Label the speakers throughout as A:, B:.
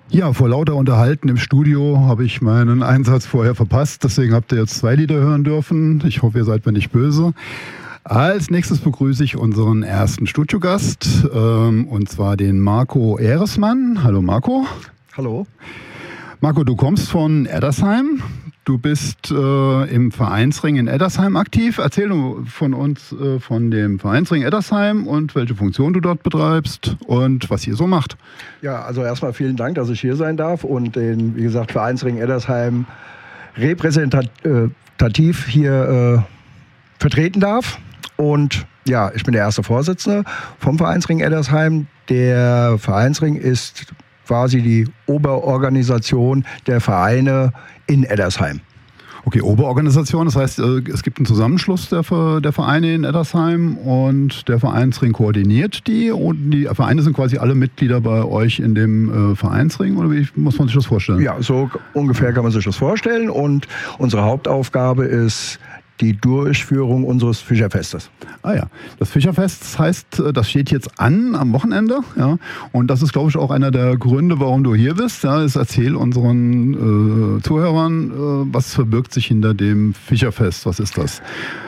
A: Ja, vor lauter Unterhalten im Studio habe ich meinen Einsatz vorher verpasst. Deswegen habt ihr jetzt 2 Lieder hören dürfen. Ich hoffe, ihr seid mir nicht böse. Als nächstes begrüße ich unseren ersten Studiogast, und zwar den Marco Ehresmann. Hallo Marco.
B: Hallo.
A: Marco, du kommst von Eddersheim. Du bist im Vereinsring in Eddersheim aktiv. Erzähl von uns von dem Vereinsring Eddersheim und welche Funktion du dort betreibst und was ihr so macht.
B: Ja, also erstmal vielen Dank, dass ich hier sein darf und den, wie gesagt, Vereinsring Eddersheim repräsentativ hier vertreten darf. Und ja, ich bin der erste Vorsitzende vom Vereinsring Eddersheim. Der Vereinsring ist quasi die Oberorganisation der Vereine in Eddersheim.
A: Okay, Oberorganisation, das heißt, es gibt einen Zusammenschluss der Vereine in Eddersheim und der Vereinsring koordiniert die und die Vereine sind quasi alle Mitglieder bei euch in dem Vereinsring oder wie muss man sich das vorstellen?
B: Ja, so ungefähr kann man sich das vorstellen und unsere Hauptaufgabe ist die Durchführung unseres Fischerfestes.
A: Ah ja, das Fischerfest, das heißt, das steht jetzt an am Wochenende, ja, und das ist, glaube ich, auch einer der Gründe, warum du hier bist. Ja, erzähl unseren Zuhörern, was verbirgt sich hinter dem Fischerfest, was ist das?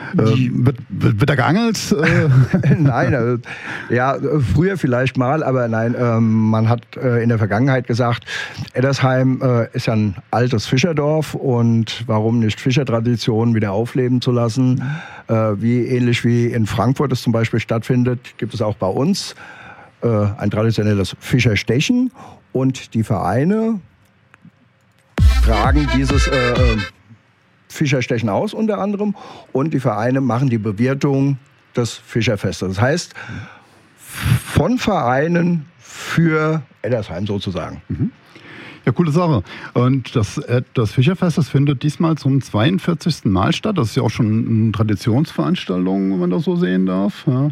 A: Wird da geangelt?
B: Nein, ja, früher vielleicht mal, aber nein, man hat in der Vergangenheit gesagt, Eddersheim ist ja ein altes Fischerdorf und warum nicht Fischertraditionen wieder aufleben zu lassen? Ähnlich wie in Frankfurt es zum Beispiel stattfindet, gibt es auch bei uns ein traditionelles Fischerstechen und die Vereine tragen dieses Fischerstechen aus unter anderem und die Vereine machen die Bewirtung des Fischerfestes. Das heißt, von Vereinen für Eddersheim sozusagen.
A: Mhm. Ja, coole Sache. Und das Fischerfest, das findet diesmal zum 42. Mal statt. Das ist ja auch schon eine Traditionsveranstaltung, wenn man das so sehen darf. Ja.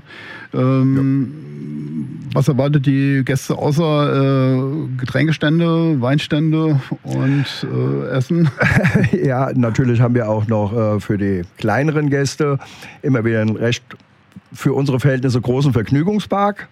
A: Was erwartet die Gäste außer Getränkestände, Weinstände und Essen?
B: Ja, natürlich haben wir auch noch für die kleineren Gäste immer wieder einen recht für unsere Verhältnisse großen Vergnügungspark,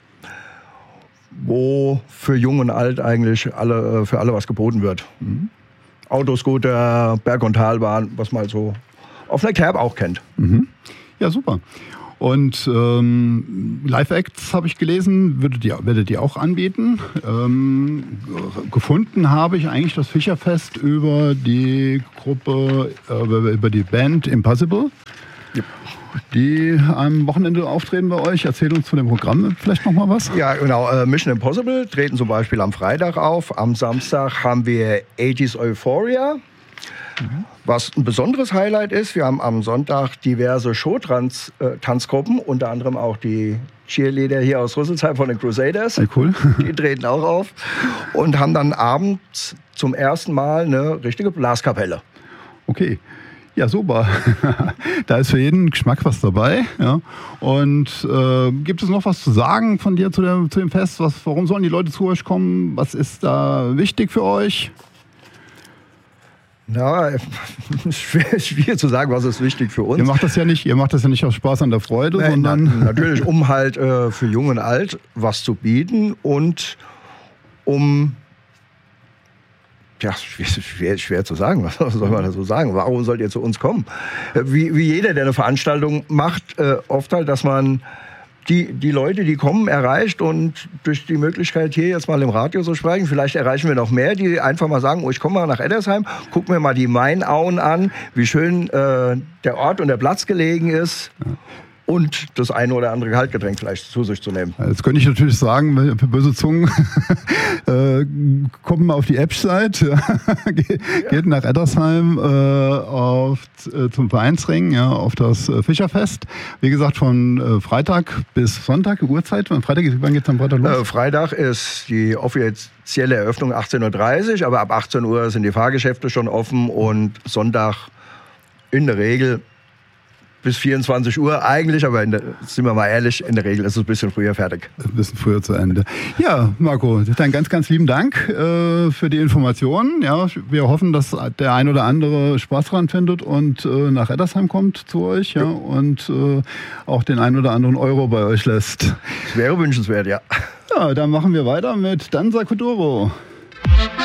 B: wo für Jung und Alt eigentlich für alle was geboten wird. Mhm. Autoscooter, Berg- und Talbahn, was man so auf einer Kerb auch kennt.
A: Mhm. Ja, super. Und Live-Acts habe ich gelesen, werdet ihr auch anbieten. Gefunden habe ich eigentlich das Fischerfest über die Gruppe, über die Band Impossible. Yep. Die am Wochenende auftreten bei euch. Erzähl uns von dem Programm vielleicht noch mal was.
B: Ja, genau. Mission Impossible treten zum Beispiel am Freitag auf. Am Samstag haben wir 80s Euphoria. Mhm. Was ein besonderes Highlight ist, wir haben am Sonntag diverse Showtanzgruppen, unter anderem auch die Cheerleader hier aus Rüsselsheim von den Crusaders.
A: Hey, cool.
B: Die treten auch auf und haben dann abends zum ersten Mal eine richtige Blaskapelle.
A: Okay. Ja, super. Da ist für jeden Geschmack was dabei. Ja. Und gibt es noch was zu sagen von dir zu dem Fest? Warum sollen die Leute zu euch kommen? Was ist da wichtig für euch?
B: Na, schwierig zu sagen, was ist wichtig für uns.
A: Ihr macht das ja nicht aus Spaß an der Freude, sondern
B: natürlich, um halt für Jung und Alt was zu bieten und um ja, schwer zu sagen. Was soll man da so sagen? Warum sollt ihr zu uns kommen? Wie jeder, der eine Veranstaltung macht, oft halt, dass man die Leute, die kommen, erreicht und durch die Möglichkeit, hier jetzt mal im Radio zu sprechen, vielleicht erreichen wir noch mehr, die einfach mal sagen, oh, ich komme mal nach Eddersheim, guck mir mal die Mainauen an, wie schön der Ort und der Platz gelegen ist. Ja. Und das eine oder andere Kaltgetränk vielleicht zu sich zu nehmen.
A: Jetzt könnte ich natürlich sagen, für böse Zungen, kommt mal auf die Website, geht nach Eddersheim zum Vereinsring, ja, auf das Fischerfest. Wie gesagt, von Freitag bis Sonntag, Uhrzeit. Wann geht es am Freitag los?
B: Freitag ist die offizielle Eröffnung 18.30 Uhr, aber ab 18 Uhr sind die Fahrgeschäfte schon offen und Sonntag in der Regel bis 24 Uhr eigentlich, aber sind wir mal ehrlich, in der Regel ist es ein bisschen früher fertig.
A: Ein bisschen früher zu Ende. Ja, Marco, dann ganz, ganz lieben Dank für die Informationen. Ja, wir hoffen, dass der ein oder andere Spaß dran findet und nach Eddersheim kommt zu euch, ja, und auch den ein oder anderen Euro bei euch lässt.
B: Das wäre wünschenswert, ja.
A: Ja, dann machen wir weiter mit Danza Kuduro.